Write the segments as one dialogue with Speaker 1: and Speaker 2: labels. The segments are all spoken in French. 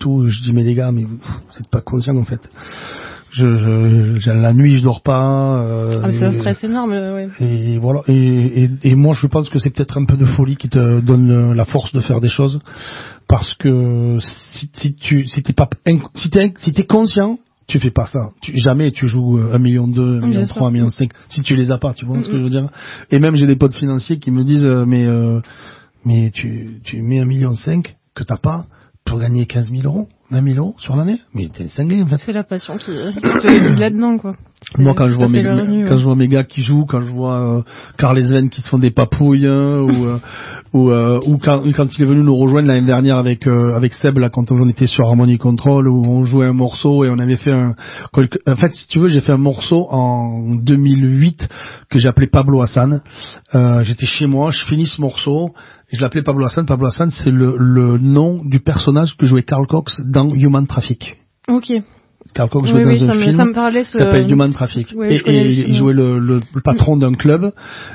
Speaker 1: tout. Je dis mais les gars, mais vous êtes pas conscients en fait. La nuit je dors pas.
Speaker 2: C'est un stress énorme, ouais.
Speaker 1: Et voilà. Et moi je pense que c'est peut-être un peu de folie qui te donne la force de faire des choses, parce que si t'es conscient, tu fais pas ça. Jamais tu joues 1,2 million, 1,3 million, 1,5 million, si tu les as pas, tu vois ce que je veux dire. Et même j'ai des potes financiers qui me disent mais tu mets 1,5 million que t'as pas pour gagner 15 000 euros, 20 000 euros sur l'année. Mais t'es cinglé en fait.
Speaker 2: C'est la passion qui te guide là-dedans, quoi.
Speaker 1: Moi, quand je vois mes gars qui jouent, quand je vois Carl et Sven qui se font des papouilles, ou quand il est venu nous rejoindre l'année dernière avec Seb, là, quand on était sur Harmony Control, où on jouait un morceau et on avait fait en fait, si tu veux, j'ai fait un morceau en 2008 que j'ai appelé Pablo Hassan. J'étais chez moi, je finis ce morceau et je l'appelais Pablo Hassan. Pablo Hassan, c'est le nom du personnage que jouait Carl Cox dans Human Traffic.
Speaker 2: Ok.
Speaker 1: Carl Cox jouait dans un film
Speaker 2: qui
Speaker 1: s'appelle Human Traffic.
Speaker 2: Oui,
Speaker 1: et il jouait le patron d'un club,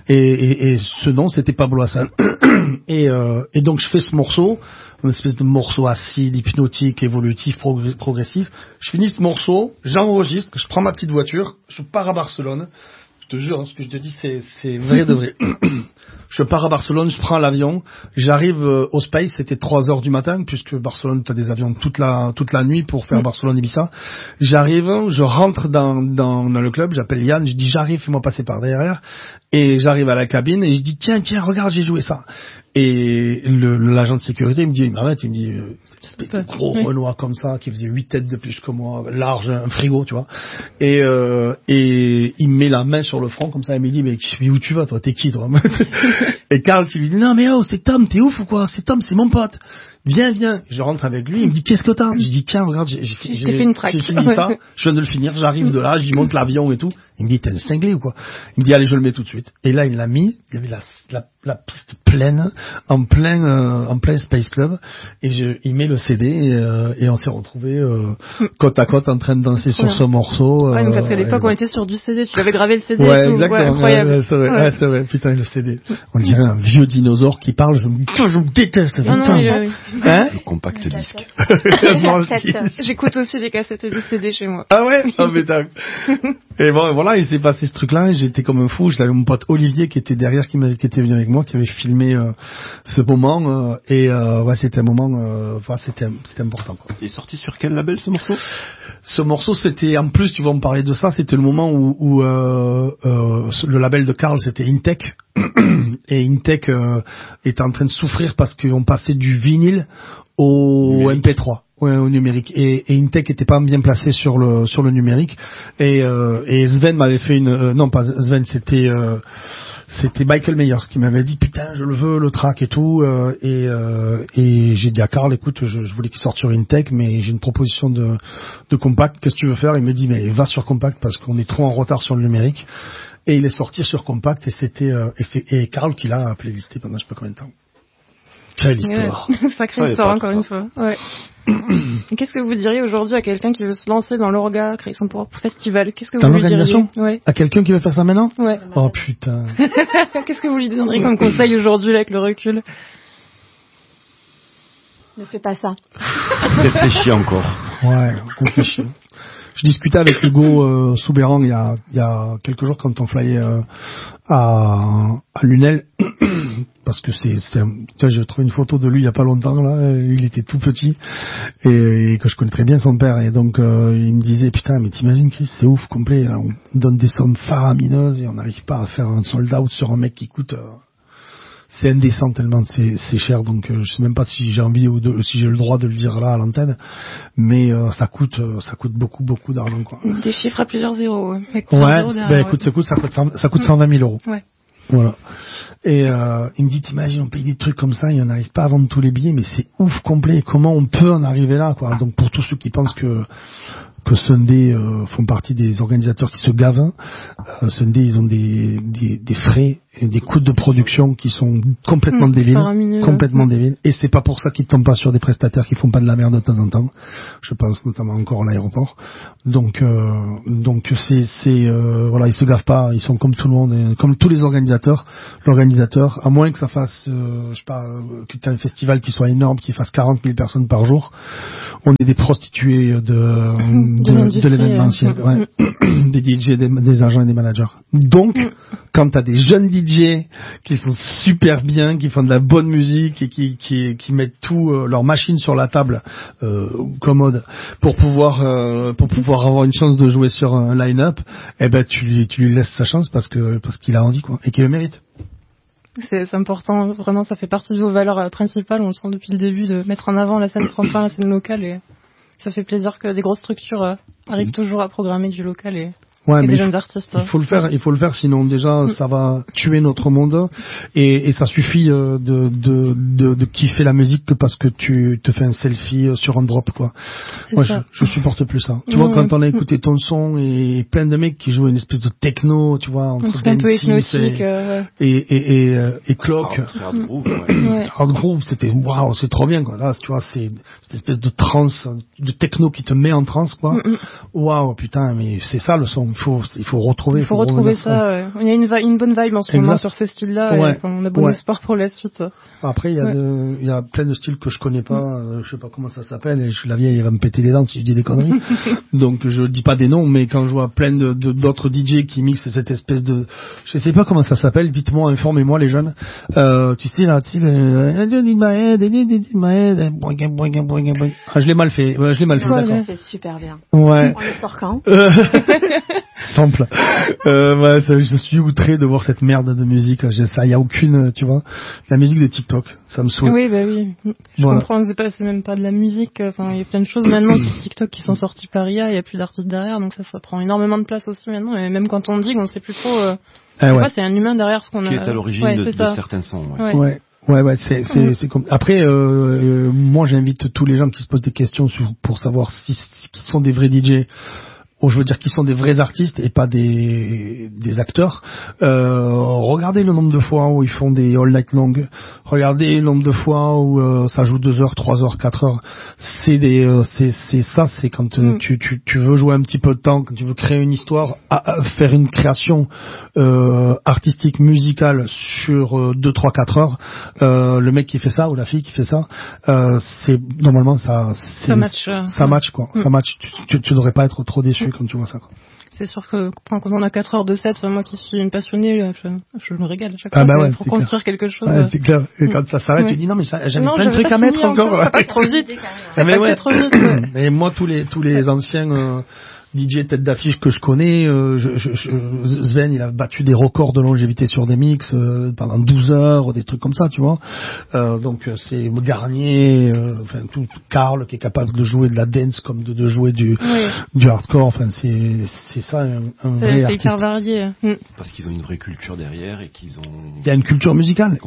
Speaker 1: et ce nom c'était Pablo Hassan. Et donc je fais ce morceau, une espèce de morceau acide, hypnotique, évolutif, progressif. Je finis ce morceau, j'enregistre, je prends ma petite voiture, je pars à Barcelone. Je te jure, ce que je te dis, c'est vrai de vrai. Je pars à Barcelone, je prends l'avion, j'arrive au Space, c'était 3h du matin, puisque Barcelone, t'as des avions toute la nuit pour faire Barcelone-Ibiza. J'arrive, je rentre dans le club, j'appelle Yann, je dis j'arrive, fais-moi passer par derrière, et j'arrive à la cabine, et je dis tiens, regarde, j'ai joué ça. Et l'agent de sécurité, il me dit, il m'arrête, il me dit, espèce de gros Renoir comme ça, qui faisait 8 têtes de plus que moi, large, un frigo, tu vois. Et il me met la main sur le front, comme ça, il me dit, mais où tu vas, toi, t'es qui, toi? Et Carl qui lui dit, non, mais oh, c'est Tom, t'es ouf ou quoi? C'est Tom, c'est mon pote. Viens. Je rentre avec lui, il me dit, qu'est-ce que t'as? Je dis, tiens, regarde, j'ai
Speaker 2: fait une traque.
Speaker 1: J'ai fini ça, je viens de le finir, j'arrive de là, j'y monte l'avion et tout. Il me dit, t'es un cinglé ou quoi? Il me dit, allez, je le mets tout de suite. Et là, il l'a mis, il y avait la piste pleine, en plein Space Club, et il met le CD, et on s'est retrouvés côte à côte en train de danser sur ce morceau.
Speaker 2: Ouais, parce qu'à l'époque, on était sur du CD, tu avais gravé le CD
Speaker 1: ouais,
Speaker 2: et tout.
Speaker 1: Exactement.
Speaker 2: Ouais, incroyable.
Speaker 1: Ouais, c'est vrai, putain, le CD. On dirait un vieux dinosaure qui parle, je me déteste, putain.
Speaker 3: Hein? Le compact disque.
Speaker 2: J'écoute aussi des cassettes et des CD chez moi.
Speaker 1: Ah ouais? Ah, putain. Et bon, voilà, il s'est passé ce truc-là, et j'étais comme un fou. J'avais mon pote Olivier qui était derrière, qui était venu avec moi, qui avait filmé ce moment, ouais, c'était un moment, c'était important, quoi.
Speaker 3: Il est sorti sur quel label, ce morceau?
Speaker 1: Ce morceau, c'était, en plus, tu vas me parler de ça, c'était le moment où le label de Carl, c'était Intech. Et Intech était en train de souffrir parce qu'on passait du vinyle au MP3. Ouais, au numérique. Et Intech était pas bien placé sur le numérique. Et Sven m'avait fait non pas Sven, c'était Michael Meyer qui m'avait dit putain, je le veux, le track et tout. Et j'ai dit à Carl, écoute, je voulais qu'il sorte sur Intech, mais j'ai une proposition de compact. Qu'est-ce que tu veux faire? Il me dit, mais va sur compact parce qu'on est trop en retard sur le numérique. Et il est sorti sur compact, et c'était et Carl qui l'a playlisté pendant je sais pas combien de temps. Quelle histoire.
Speaker 2: Sacrée histoire, encore une fois. Ouais. Et qu'est-ce que vous diriez aujourd'hui à quelqu'un qui veut se lancer dans l'orga, créer son propre festival? Qu'est-ce que vous lui diriez? Ouais.
Speaker 1: À quelqu'un qui veut faire ça maintenant?
Speaker 2: Ouais.
Speaker 1: Oh putain.
Speaker 2: Qu'est-ce que vous lui donneriez comme conseil aujourd'hui avec le recul?
Speaker 4: Ne fais pas ça.
Speaker 3: Réfléchis encore.
Speaker 1: Ouais, réfléchis. Je discutais avec Hugo Soubéran il y a quelques jours quand on flyait à Lunel, parce que j'ai trouvé une photo de lui il y a pas longtemps là, il était tout petit et que je connais très bien son père, et donc il me disait putain, mais t'imagines Chris, c'est ouf complet, là, on donne des sommes faramineuses et on n'arrive pas à faire un sold out sur un mec qui coûte c'est indécent tellement c'est cher, donc je sais même pas si j'ai envie ou si j'ai le droit de le dire là à l'antenne, mais ça coûte beaucoup d'argent, quoi.
Speaker 2: Des chiffres à plusieurs zéros.
Speaker 1: Ouais, écoute, ça coûte 120 000 euros.
Speaker 2: Ouais.
Speaker 1: Voilà. Et il me dit, t'imagines, on paye des trucs comme ça et on n'arrive pas à vendre tous les billets, mais c'est ouf complet. Comment on peut en arriver là, quoi? Donc pour tous ceux qui pensent que Sunday font partie des organisateurs qui se gavent, Sunday ils ont des frais des coûts de production qui sont complètement débiles, et c'est pas pour ça qu'ils tombent pas sur des prestataires qui font pas de la merde de temps en temps. Je pense notamment encore à l'aéroport. Donc voilà, ils se gavent pas, ils sont comme tout le monde, comme tous les organisateurs. L'organisateur, à moins que ça fasse, je sais pas, que tu aies un festival qui soit énorme, qui fasse 40 000 personnes par jour, on est des prostituées de l'événementiel, des DJ, des agents et des managers. Donc, quand t'as des jeunes DJ qui sont super bien, qui font de la bonne musique et qui mettent tout leur machine sur la table commode pour pouvoir avoir une chance de jouer sur un line-up, eh ben tu lui laisses sa chance parce qu'il a envie, quoi, et qu'il le mérite.
Speaker 2: C'est important, vraiment, ça fait partie de vos valeurs principales, on le sent depuis le début, de mettre en avant la scène tremplin, la scène locale, et ça fait plaisir que des grosses structures arrivent toujours à programmer du local et des jeunes artistes.
Speaker 1: Il faut le faire, sinon déjà ça va tuer notre monde, et ça suffit de kiffer la musique que parce que tu te fais un selfie sur un drop, quoi. Moi je supporte plus ça. Tu vois, quand on a écouté ton son et plein de mecs qui jouent une espèce de techno, tu vois, entre
Speaker 2: un peu hypnotique
Speaker 1: et clock. Hard groove, c'était waouh, c'est trop bien, quoi. Là, tu vois, c'est cette espèce de trance, de techno qui te met en transe, quoi. Waouh, putain, mais c'est ça le son. Il faut retrouver
Speaker 2: ça. Ouais. Il y a une bonne vibe en ce moment sur ce style-là. Et on a bon espoir pour la suite.
Speaker 1: Après, il y a plein de styles que je connais pas. Je sais pas comment ça s'appelle. Et je suis la vieille, elle va me péter les dents si je dis des conneries. Donc je dis pas des noms, mais quand je vois plein d'autres DJ qui mixent cette espèce de, je sais pas comment ça s'appelle. Dites-moi, informez-moi les jeunes. Tu sais là, je l'ai mal fait. D'accord.
Speaker 4: C'est super bien.
Speaker 1: Ouais.
Speaker 4: On le sort quand?
Speaker 1: Simple. Je suis outré de voir cette merde de musique. Il y a aucune, tu vois, la musique de TikTok, ça me saoule.
Speaker 2: Oui, bah oui. Je comprends. C'est même pas de la musique. Enfin, il y a plein de choses maintenant sur TikTok qui sont sorties par IA. Il y a plus d'artistes derrière, donc ça prend énormément de place aussi maintenant. Et même quand on dit qu'on sait plus trop, c'est un humain derrière ce qu'on a.
Speaker 3: Qui est à l'origine de certains sons.
Speaker 1: C'est comme. Après, moi, j'invite tous les gens qui se posent des questions pour savoir qui sont des vrais DJ. Je veux dire qu'ils sont des vrais artistes et pas des acteurs. Regardez le nombre de fois où ils font des all night long. Regardez le nombre de fois où ça joue 2 heures, 3 heures, 4 heures. C'est quand tu veux jouer un petit peu de temps, quand tu veux créer une histoire, faire une création artistique, musicale sur 2, 3, 4 heures. Le mec qui fait ça ou la fille qui fait ça, c'est normalement ça match quoi. Ça match. Tu devrais pas être trop déçu quand tu vois ça, quoi.
Speaker 2: C'est sûr que quand on a 4 heures de set, moi qui suis une passionnée, je me régale à chaque fois pour construire quelque chose.
Speaker 1: C'est clair. Et quand ça s'arrête, tu dis non mais j'avais plein de trucs à mettre encore.
Speaker 2: Ça passe trop vite. Trop vite.
Speaker 1: Et moi tous les anciens DJ tête d'affiche que je connais, Sven, il a battu des records de longévité sur des mix pendant 12 heures, des trucs comme ça, tu vois. Donc c'est Garnier, tout Karl qui est capable de jouer de la dance comme de jouer du hardcore. Enfin c'est ça un vrai artiste.
Speaker 2: C'est hyper varié.
Speaker 3: Parce qu'ils ont une vraie culture derrière et qu'ils ont.
Speaker 1: Il y a une culture musicale.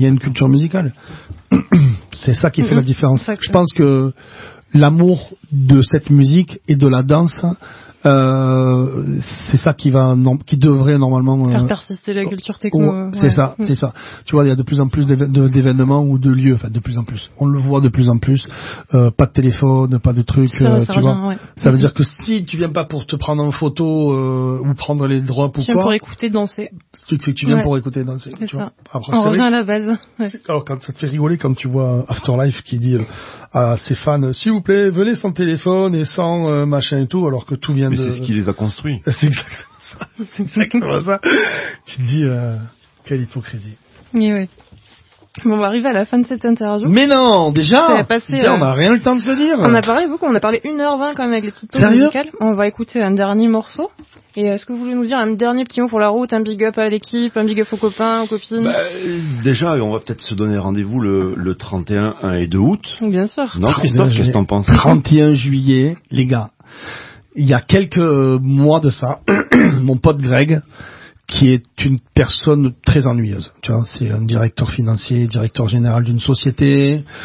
Speaker 1: C'est ça qui fait la différence. Je pense que l'amour de cette musique et de la danse, c'est ça qui devrait normalement
Speaker 2: faire persister la culture techno.
Speaker 1: C'est ça. Tu vois, il y a de plus en plus d'événements ou de lieux, enfin de plus en plus. On le voit de plus en plus. Pas de téléphone, pas de trucs. Tu vois. Ça veut dire que si tu viens pas pour te prendre en photo ou prendre les drops ou quoi. Tu viens
Speaker 2: pour écouter danser.
Speaker 1: Tu viens pour écouter danser.
Speaker 2: C'est
Speaker 1: tu
Speaker 2: ça.
Speaker 1: vois. Après,
Speaker 2: on revient à la base.
Speaker 1: Alors quand ça te fait rigoler quand tu vois Afterlife qui dit à ses fans, s'il vous plaît, venez sans téléphone et sans machin et tout, alors que tout vient
Speaker 3: mais c'est ce qui les a construits.
Speaker 1: C'est exactement ça. Tu te dis, quelle hypocrisie.
Speaker 2: Et ouais. Bon, on va arriver à la fin de cette interview.
Speaker 1: Mais non, déjà
Speaker 2: on
Speaker 1: n'a rien eu le temps de se dire.
Speaker 2: On a parlé beaucoup, on a parlé 1h20 quand même avec les petites pauses musicales. On va écouter un dernier morceau. Et est-ce que vous voulez nous dire un dernier petit mot pour la route, un big up à l'équipe, un big up aux copains, aux copines?
Speaker 3: Déjà, on va peut-être se donner rendez-vous le 31, 1 et 2 août.
Speaker 2: Bien sûr.
Speaker 3: Non, Christophe, qu'est-ce que t'en penses?
Speaker 1: 31 juillet, les gars. Il y a quelques mois de ça, mon pote Greg, qui est une personne très ennuyeuse. Tu vois, c'est un directeur financier, directeur général d'une société,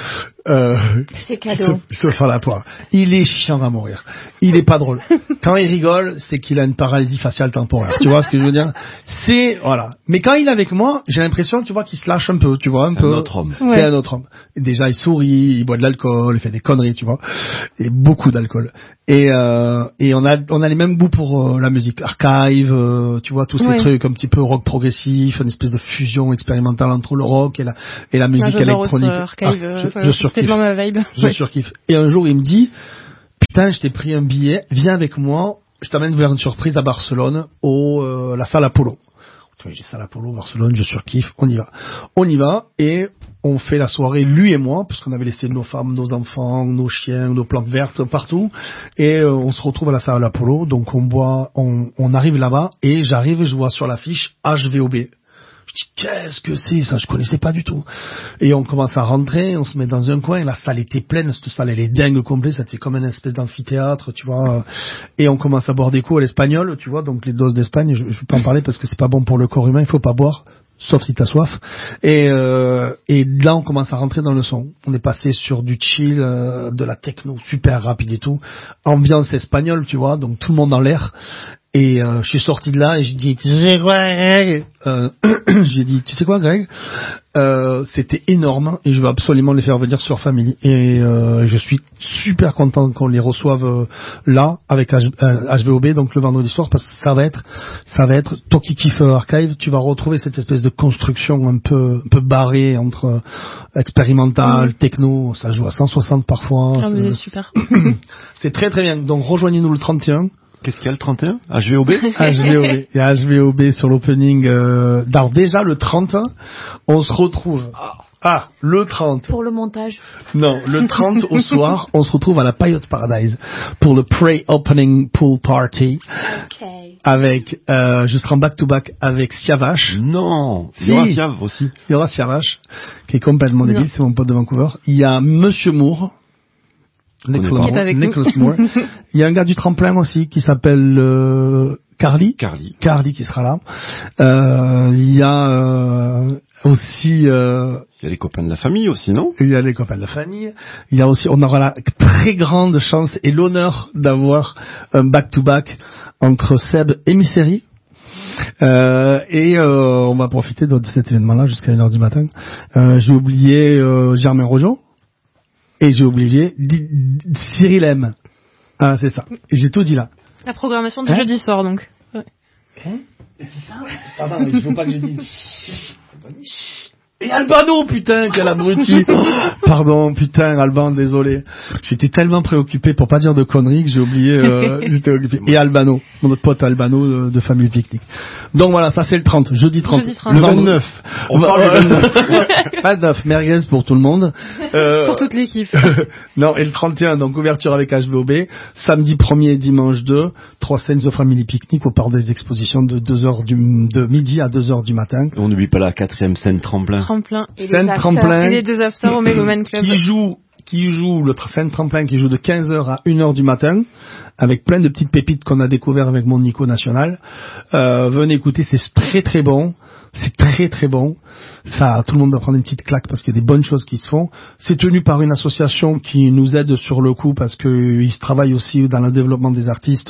Speaker 2: C'est cadeau.
Speaker 1: Se faire la poire. Il est chiant à mourir. Il est pas drôle. Quand il rigole, c'est qu'il a une paralysie faciale temporaire. Tu vois ce que je veux dire? Voilà. Mais quand il est avec moi, j'ai l'impression, tu vois, qu'il se lâche un peu, tu vois, un peu.
Speaker 3: Un autre homme.
Speaker 1: C'est un autre homme. Et déjà, il sourit, il boit de l'alcool, il fait des conneries, tu vois. Et beaucoup d'alcool. Et on a les mêmes goûts pour la musique. Archive, tu vois, tous ces trucs un petit peu rock progressif, une espèce de fusion expérimentale entre le rock et la musique électronique. Je surkiffe.
Speaker 2: C'est dans ma vibe.
Speaker 1: Je surkiffe. Et un jour, il me dit, putain, je t'ai pris un billet, viens avec moi, je t'amène vers une surprise à Barcelone, la salle Apollo. J'ai salle Apollo, Barcelone, je surkiffe, on y va. On y va, et on fait la soirée, lui et moi, parce qu'on avait laissé nos femmes, nos enfants, nos chiens, nos plantes vertes partout, et on se retrouve à la salle Apollo, donc on arrive là-bas, et j'arrive et je vois sur l'affiche HVOB. Je dis, qu'est-ce que c'est ça? Je connaissais pas du tout. Et on commence à rentrer, on se met dans un coin, et la salle était pleine, cette salle elle est dingue complète, ça fait comme une espèce d'amphithéâtre, tu vois. Et on commence à boire des coups à l'espagnol, tu vois, donc les doses d'Espagne, je vais pas en parler parce que c'est pas bon pour le corps humain, il faut pas boire, sauf si t'as soif. Et là on commence à rentrer dans le son. On est passé sur du chill, de la techno super rapide et tout, ambiance espagnole, tu vois, donc tout le monde dans l'air. Et je suis sorti de là et j'ai dit, tu sais quoi, Greg? J'ai dit, tu sais quoi, Greg? C'était énorme et je veux absolument les faire venir sur Family. Et je suis super content qu'on les reçoive là avec HVOB, donc le vendredi soir, parce que ça va être toi qui kiffes Archive, tu vas retrouver cette espèce de construction un peu barrée entre expérimental, techno, ça joue à 160 parfois.
Speaker 2: Ah, mais c'est super.
Speaker 1: C'est très très bien. Donc rejoignez-nous le 31.
Speaker 3: Qu'est-ce qu'il y a le 31? HVOB?
Speaker 1: HVOB. Il y a HVOB sur l'opening. Alors déjà le 30, on se retrouve. Le 30.
Speaker 4: Pour le montage.
Speaker 1: Non, le 30 au soir, on se retrouve à la Pyote Paradise pour le pre-opening pool party.
Speaker 4: Okay.
Speaker 1: Avec, je serai en back-to-back avec Siavash.
Speaker 3: Non,
Speaker 1: Si.
Speaker 3: il y aura Siav aussi.
Speaker 1: Il y aura Siavash, qui est complètement débile, c'est mon pote de Vancouver. Il y a Monsieur Moore. Nicholas Moore. Il y a un gars du tremplin aussi qui s'appelle Carly qui sera là. Il y a aussi
Speaker 3: il y a les copains de la famille aussi, non?
Speaker 1: Il y a les copains de la famille. Il y a aussi, on aura la très grande chance et l'honneur d'avoir un back-to-back entre Seb et Misséry. On va profiter de cet événement-là jusqu'à 1h du matin. J'ai oublié Germain Rojon. Et j'ai oublié Cyril M. Ah, c'est ça. Et j'ai tout dit là.
Speaker 2: La programmation du jeudi soir, donc. Ouais.
Speaker 1: C'est ça? Pardon, il faut pas que je dise. Et Albano, putain, quel abruti. Pardon, putain, Alban, désolé. J'étais tellement préoccupé pour pas dire de conneries que j'ai oublié, j'étais occupé. Et Albano, mon autre pote Albano de Famille Picnic. Donc voilà, ça c'est le 30, jeudi 30.
Speaker 3: Le 29. On parle du 29.
Speaker 1: 29, merguez pour tout le monde.
Speaker 2: Pour toute l'équipe.
Speaker 1: Non, et le 31, donc ouverture avec HVOB. Samedi 1er et dimanche 2, 3 scènes de Family Picnic au parc des expositions de midi à 2h du matin.
Speaker 3: Et on n'oublie pas la 4e scène tremplin.
Speaker 2: Et
Speaker 1: scène tremplin.
Speaker 2: Et les 2 afters au Meloman Club.
Speaker 1: Qui joue le scène tremplin qui joue de 15h à 1h du matin avec plein de petites pépites qu'on a découvert avec mon Nico National. Venez écouter, c'est très très bon. C'est très très bon. Ça, tout le monde va prendre une petite claque parce qu'il y a des bonnes choses qui se font. C'est tenu par une association qui nous aide sur le coup parce que ils se travaillent aussi dans le développement des artistes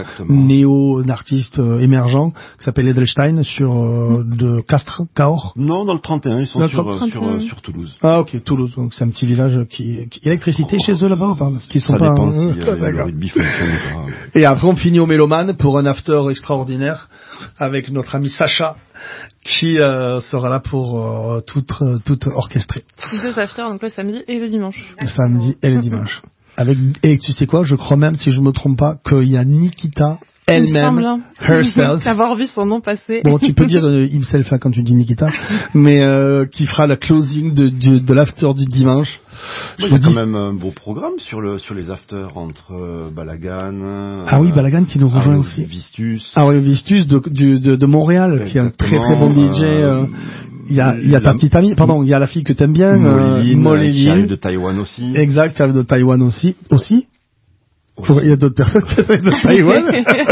Speaker 1: artistes émergents qui s'appelle Edelstein sur de Castres, Cahors.
Speaker 3: Non, dans le 31, ils sont sur Toulouse.
Speaker 1: Ah ok, Toulouse. Donc c'est un petit village qui électricité chez eux là-bas, parce qu'ils sont pas.
Speaker 3: Dépend si le rugby fonctionne ou pas.
Speaker 1: Et après on finit au Méloman pour un after extraordinaire avec notre ami Sacha qui sera là pour tout orchestrer.
Speaker 2: 2 afters, donc le samedi et le dimanche.
Speaker 1: Le samedi et le dimanche. Et tu sais quoi, je crois même, si je me trompe pas, qu'il y a Nikita elle-même, herself.
Speaker 2: D'avoir vu son nom passer.
Speaker 1: Bon, tu peux dire himself quand tu dis Nikita, mais qui fera la closing de l'after du dimanche.
Speaker 3: Il y a quand même un beau programme sur les afters entre Balagan.
Speaker 1: Ah oui, Balagan qui nous rejoint aussi.
Speaker 3: Vistus.
Speaker 1: Ah oui, Vistus de Montréal, qui est un très très bon DJ. Il y a ta petite amie, pardon, il y a la fille que t'aimes bien, Moléline.
Speaker 3: Qui arrive de Taïwan aussi.
Speaker 1: Exact, qui arrive de Taïwan aussi. Il y a d'autres personnes qui arrivent de Taïwan.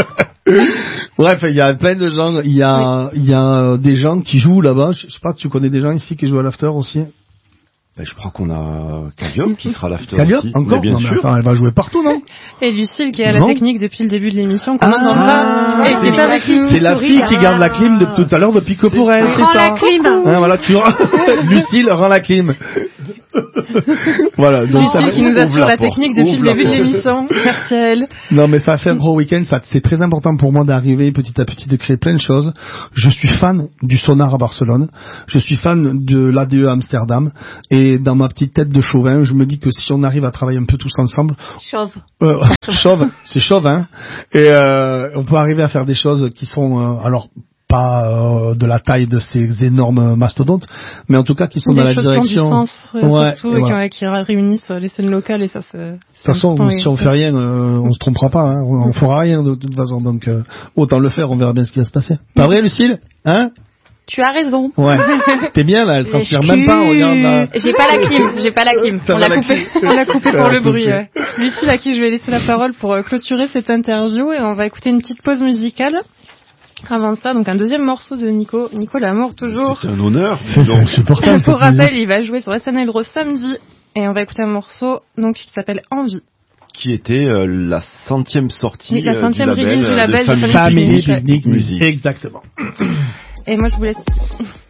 Speaker 1: Bref, il y a plein de gens, il y a des gens qui jouent là-bas. Je sais pas, tu connais des gens ici qui jouent à l'after aussi?
Speaker 3: Je crois qu'on a Calliope qui sera l'after
Speaker 1: Calliope
Speaker 3: aussi.
Speaker 1: encore?
Speaker 3: Bien
Speaker 1: Non, mais
Speaker 3: sûr.
Speaker 1: attends, elle va jouer partout, non?
Speaker 2: Et Lucille qui est à la
Speaker 1: Non.
Speaker 2: technique depuis le début de l'émission, qu'on n'entend pas. Et qui est avec nous.
Speaker 1: C'est la fille qui garde la clim depuis tout à l'heure, depuis que pour elle.
Speaker 4: Rends la clim.
Speaker 1: Hein, voilà, tu Lucille rend la clim. Voilà, donc ça
Speaker 2: Lucille qui nous
Speaker 3: ouvre
Speaker 2: assure
Speaker 3: la
Speaker 2: la
Speaker 3: porte,
Speaker 2: technique depuis
Speaker 3: ouvre
Speaker 2: le
Speaker 3: la
Speaker 2: début de
Speaker 3: porte.
Speaker 2: l'émission. Merci à elle.
Speaker 1: Non, mais ça fait un gros week-end. C'est très important pour moi d'arriver petit à petit, de créer plein de choses. Je suis fan du Sonar à Barcelone. Je suis fan de l'ADE à Amsterdam. Et dans ma petite tête de chauvin, je me dis que si on arrive à travailler un peu tous ensemble,
Speaker 4: Chauve.
Speaker 1: chauve, c'est chauve, hein. Et on peut arriver à faire des choses qui sont alors pas de la taille de ces énormes mastodontes, mais en tout cas qui sont
Speaker 2: Des
Speaker 1: dans la
Speaker 2: choses qui ont du
Speaker 1: direction.
Speaker 2: sens,
Speaker 1: Ouais,
Speaker 2: surtout,
Speaker 1: et
Speaker 2: et
Speaker 1: voilà.
Speaker 2: qui réunissent les scènes locales, et ça, c'est...
Speaker 1: De toute façon, si on fait rien, on se trompera pas, hein. On fera rien de toute façon, donc autant le faire, on verra bien ce qui va se passer. Pas vrai, Lucille? Hein?
Speaker 4: Tu as raison.
Speaker 1: Ouais. T'es bien là, elle transpire même pas, regarde là.
Speaker 4: J'ai pas la clim.
Speaker 1: T'as
Speaker 2: On
Speaker 1: pas
Speaker 2: l'a
Speaker 1: la
Speaker 2: coupé.
Speaker 1: clim.
Speaker 2: On l'a coupé pour
Speaker 1: Ah,
Speaker 2: le bruit.
Speaker 1: ok.
Speaker 2: Ouais. Lucille, à qui je vais laisser la parole pour clôturer cette interview, et on va écouter une petite pause musicale. Avant ça, donc un deuxième morceau de Nico. Nico Lamour, toujours.
Speaker 3: C'est un honneur.
Speaker 1: C'est insupportable.
Speaker 2: Pour rappel, il va jouer sur SNL Rose samedi, et on va écouter un morceau donc qui s'appelle Envie.
Speaker 3: Qui était la 100e sortie
Speaker 2: Oui, la 100e
Speaker 3: du label,
Speaker 2: release du label de
Speaker 3: Family
Speaker 2: Family
Speaker 1: Family
Speaker 3: Picnic
Speaker 1: Picnic
Speaker 3: Music.
Speaker 1: Exactement.
Speaker 2: Et moi, je vous laisse